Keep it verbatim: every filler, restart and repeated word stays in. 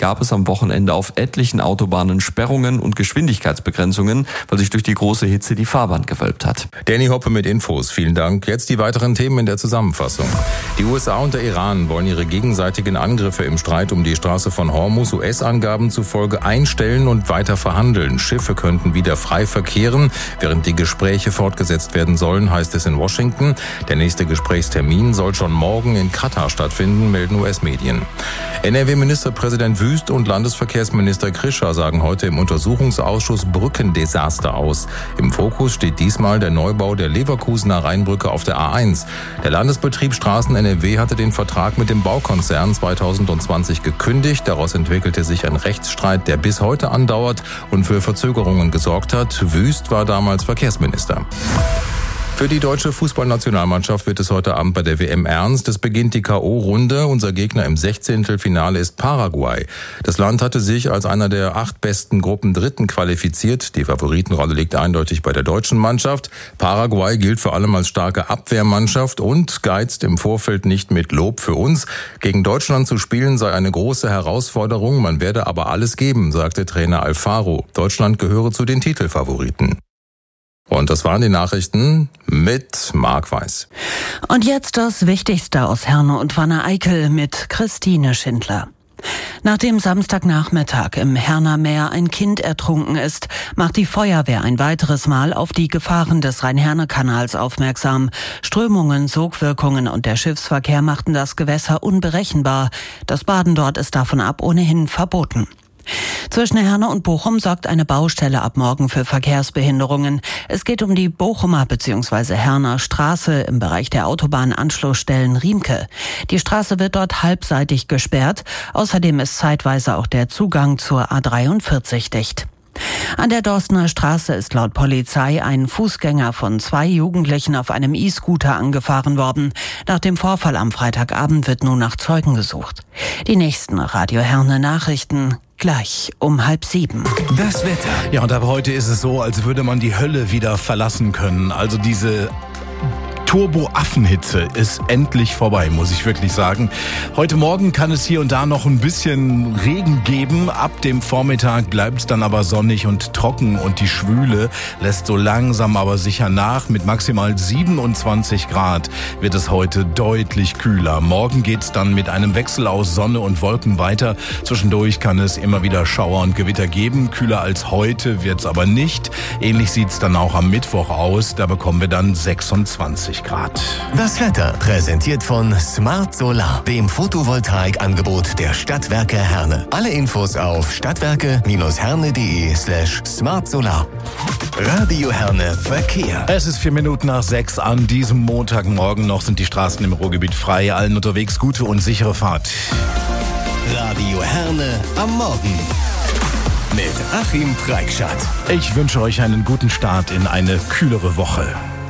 gab es am Wochenende auf etlichen Autobahnen Sperrungen und Geschwindigkeitsbegrenzungen, weil sich durch die große Hitze die Fahrbahn gewölbt hat. Danny Hoppe mit Infos. Vielen Dank. Jetzt die weiteren Themen in der Zusammenfassung. Die U S A und der Iran wollen ihre gegenseitigen Angriffe im Streit um die Straße von Hormuz U S-Angaben zufolge einstellen und weiter verhandeln. Schiffe könnten wieder frei verkehren, während die Gespräche fortgesetzt werden sollen, heißt es in Washington. Der nächste Gesprächstermin soll schon morgen in Katar stattfinden, melden U S-Medien. N R W-Ministerpräsident Wüst und Landesverkehrsminister Krischer sagen heute im Untersuchungsausschuss Brückendesaster aus. Im Fokus steht diesmal der Neubau der Leverkusener Rheinbrücke auf der A eins. Der Landesbetrieb Straßen N R W hatte den Vertrag mit dem Baukonzern zweitausendzwanzig gekündigt. Daraus entwickelte sich ein Rechtsstreit, der bis heute andauert und für Verzögerungen gesorgt hat. Wüst war damals Verkehrsminister. Für die deutsche Fußballnationalmannschaft wird es heute Abend bei der W M ernst. Es beginnt die K O-Runde. Unser Gegner im Sechzehntelfinale ist Paraguay. Das Land hatte sich als einer der acht besten Gruppendritten qualifiziert. Die Favoritenrolle liegt eindeutig bei der deutschen Mannschaft. Paraguay gilt vor allem als starke Abwehrmannschaft und geizt im Vorfeld nicht mit Lob für uns. Gegen Deutschland zu spielen sei eine große Herausforderung. Man werde aber alles geben, sagte Trainer Alfaro. Deutschland gehöre zu den Titelfavoriten. Und das waren die Nachrichten mit Marc Weiß. Und jetzt das Wichtigste aus Herne und Wanne-Eickel mit Christine Schindler. Nachdem Samstagnachmittag im Herner Meer ein Kind ertrunken ist, macht die Feuerwehr ein weiteres Mal auf die Gefahren des Rhein-Herne-Kanals aufmerksam. Strömungen, Sogwirkungen und der Schiffsverkehr machten das Gewässer unberechenbar. Das Baden dort ist davon ab ohnehin verboten. Zwischen Herne und Bochum sorgt eine Baustelle ab morgen für Verkehrsbehinderungen. Es geht um die Bochumer bzw. Herner Straße im Bereich der Autobahnanschlussstellen Riemke. Die Straße wird dort halbseitig gesperrt. Außerdem ist zeitweise auch der Zugang zur A dreiundvierzig dicht. An der Dorstener Straße ist laut Polizei ein Fußgänger von zwei Jugendlichen auf einem E-Scooter angefahren worden. Nach dem Vorfall am Freitagabend wird nun nach Zeugen gesucht. Die nächsten Radio Herne Nachrichten gleich um halb sieben. Das Wetter. Ja, und ab heute ist es so, als würde man die Hölle wieder verlassen können. Also diese Turbo-Affenhitze ist endlich vorbei, muss ich wirklich sagen. Heute Morgen kann es hier und da noch ein bisschen Regen geben. Ab dem Vormittag bleibt es dann aber sonnig und trocken und die Schwüle lässt so langsam aber sicher nach. Mit maximal siebenundzwanzig Grad wird es heute deutlich kühler. Morgen geht es dann mit einem Wechsel aus Sonne und Wolken weiter. Zwischendurch kann es immer wieder Schauer und Gewitter geben. Kühler als heute wird es aber nicht. Ähnlich sieht es dann auch am Mittwoch aus. Da bekommen wir dann sechsundzwanzig Grad. Das Wetter präsentiert von Smart Solar, dem Photovoltaikangebot der Stadtwerke Herne. Alle Infos auf stadtwerke-herne.de slash smartsolar. Radio Herne Verkehr. Es ist vier Minuten nach sechs an diesem Montagmorgen. Noch sind die Straßen im Ruhrgebiet frei. Allen unterwegs gute und sichere Fahrt. Radio Herne am Morgen. Mit Achim Preikschat. Ich wünsche euch einen guten Start in eine kühlere Woche.